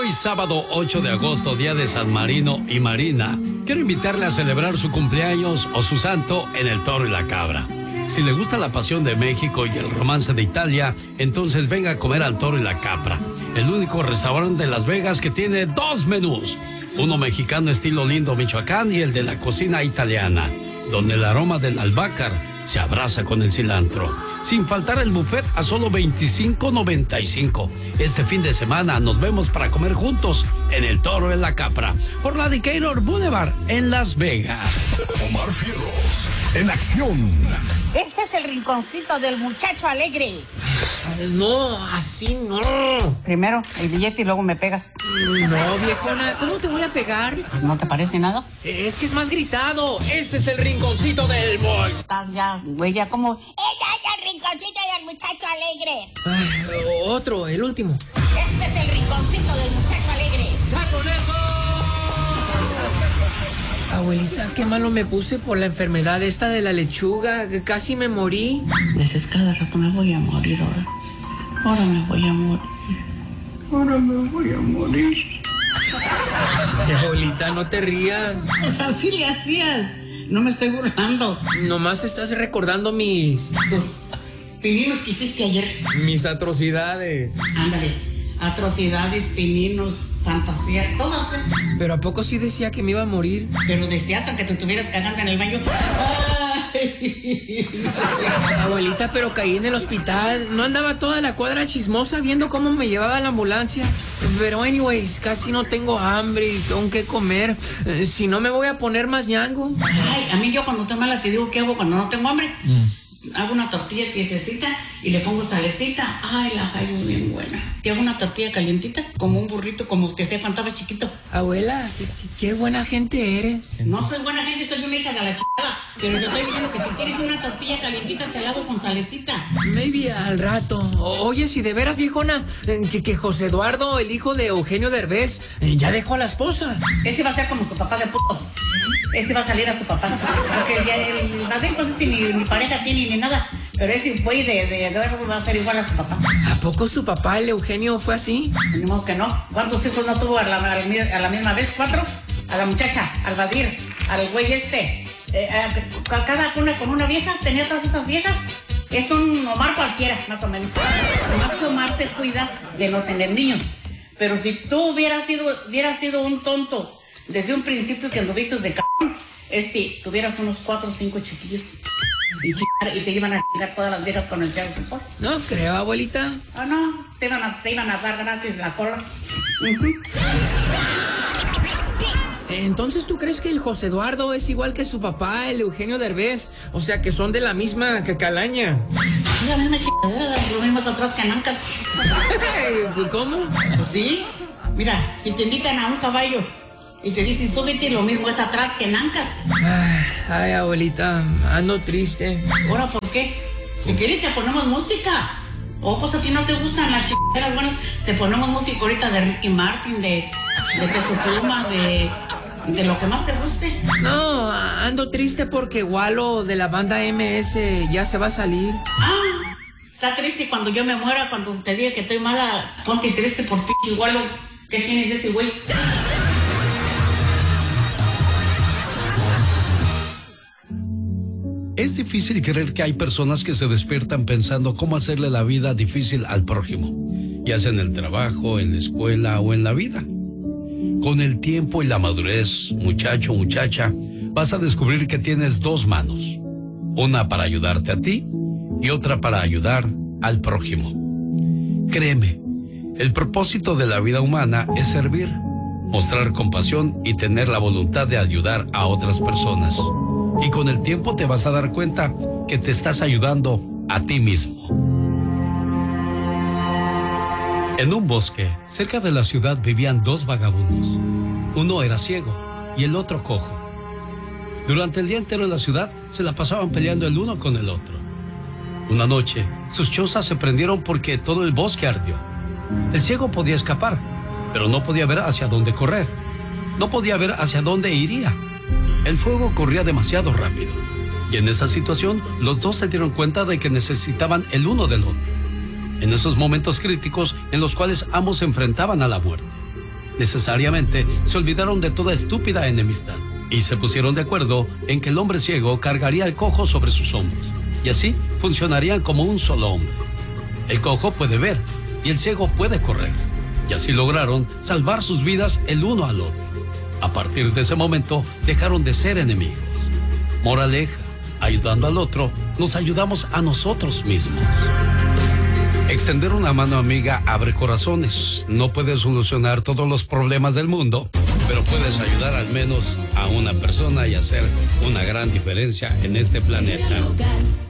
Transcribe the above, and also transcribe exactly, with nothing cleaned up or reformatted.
Hoy sábado ocho de agosto, día de San Marino y Marina, quiero invitarle a celebrar su cumpleaños o su santo en el Toro y la Cabra. Si le gusta la pasión de México y el romance de Italia, entonces venga a comer al Toro y la Capra, el único restaurante de Las Vegas que tiene dos menús, uno mexicano estilo Lindo, Michoacán, y el de la cocina italiana, donde el aroma del albácar se abraza con el cilantro. Sin faltar el buffet a solo veinticinco noventa y cinco. Este fin de semana nos vemos para comer juntos en el Toro y la Capra, por la Decatur Boulevard en Las Vegas. Omar Fierros, en acción. Este es el rinconcito del muchacho alegre. No, así no. Primero el billete y luego me pegas. No, viejona, ¿cómo te voy a pegar? Pues no te parece nada. Es que es más gritado. Ese es el rinconcito del boy. Estás ya, güey, ya como... ¡Ella es el rinconcito del muchacho alegre! Ay, otro, el último. Este es el rinconcito del muchacho alegre. ¡Ya con eso! Abuelita, qué malo me puse por la enfermedad esta de la lechuga. Casi me morí. Dices cada rato me voy a morir ahora. Ahora me voy a morir. Ahora me voy a morir. Abuelita, no te rías. Pues así le hacías. No me estoy burlando. Nomás estás recordando mis... Tus pininos que hiciste ayer. Mis atrocidades. Ándale. Atrocidades, pininos, fantasía, todas esas. Pero ¿a poco sí decía que me iba a morir? Pero decías aunque te estuvieras cagando en el baño. Ay. Abuelita, pero caí en el hospital. No andaba toda la cuadra chismosa viendo cómo me llevaba la ambulancia. Pero anyways, casi no tengo hambre y tengo que comer. Eh, si no me voy a poner más ñango. Ay, a mí yo cuando estoy mala te digo qué hago cuando no tengo hambre. Mm. Hago una tortilla tiesecita y le pongo salecita. Ay, la hallo bien buena. Y hago una tortilla calientita, como un burrito, como que Estefan estaba chiquito. Abuela, qué, qué buena gente eres. No soy buena gente, soy una hija de la chingada. Pero te estoy diciendo que si quieres una tortilla calientita, te la hago con salecita. Maybe al rato. O, oye, si de veras, viejona, que, que José Eduardo, el hijo de Eugenio Derbez, ya dejó a la esposa. Ese va a ser como su papá de putos. Ese va a salir a su papá. Porque ya el Badén, pues si ni, ni pareja tiene ni nada. Pero ese güey de, de Eduardo va a ser igual a su papá. ¿A poco su papá, el Eugenio, fue así? Ni modo que no. ¿Cuántos hijos no tuvo a la, a la, a la misma vez? ¿Cuatro? A la muchacha, al Badir, al güey este. Eh, a, cada una con una vieja, tenía todas esas viejas. Es un Omar cualquiera, más o menos. Más que Omar se cuida de no tener niños. Pero si tú hubieras sido, hubieras sido un tonto desde un principio que anduviste de c***, este, tuvieras unos cuatro o cinco chiquillos. Y, y te iban a chingar todas las viejas con el chavo support. No creo, abuelita. Ah, no, te iban a, te iban a dar gratis la cola. Uh-huh. Entonces, ¿tú crees que el José Eduardo es igual que su papá, el Eugenio Derbez? O sea, que son de la misma calaña. La misma chingadera, los mismos atrás canancas. ¿Cómo? Pues sí. Mira, si te invitan a un caballo y te dicen súbete, lo mismo es atrás que nancas. Ay, ay, abuelita, ando triste. ¿Ahora por qué? Si quieres te ponemos música. O pues a ti no te gustan las chingaderas buenas, te ponemos música ahorita de Ricky Martin, de, de Peso Pluma, de, de lo que más te guste. No, ando triste porque Walo de la banda M S ya se va a salir. Ah, está triste cuando yo me muera, cuando te diga que estoy mala, ponte triste por pinche Walo. ¿Qué tienes de ese güey? Es difícil creer que hay personas que se despiertan pensando cómo hacerle la vida difícil al prójimo, ya sea en el trabajo, en la escuela o en la vida. Con el tiempo y la madurez, muchacho o muchacha, vas a descubrir que tienes dos manos, una para ayudarte a ti y otra para ayudar al prójimo. Créeme, el propósito de la vida humana es servir, mostrar compasión y tener la voluntad de ayudar a otras personas. Y con el tiempo te vas a dar cuenta que te estás ayudando a ti mismo. En un bosque, cerca de la ciudad, vivían dos vagabundos. Uno era ciego y el otro cojo. Durante el día entero en la ciudad, se la pasaban peleando el uno con el otro. Una noche, sus chozas se prendieron porque todo el bosque ardió. El ciego podía escapar, pero no podía ver hacia dónde correr. No podía ver hacia dónde iría. El fuego corría demasiado rápido, y en esa situación los dos se dieron cuenta de que necesitaban el uno del otro. En esos momentos críticos en los cuales ambos se enfrentaban a la muerte, Necesariamente se olvidaron de toda estúpida enemistad y se pusieron de acuerdo en que el hombre ciego cargaría al cojo sobre sus hombros y así funcionarían como un solo hombre. El cojo puede ver y el ciego puede correr y así lograron salvar sus vidas el uno al otro. A partir de ese momento dejaron de ser enemigos. Moraleja, ayudando al otro, nos ayudamos a nosotros mismos. Extender una mano amiga abre corazones. No puedes solucionar todos los problemas del mundo, pero puedes ayudar al menos a una persona y hacer una gran diferencia en este planeta.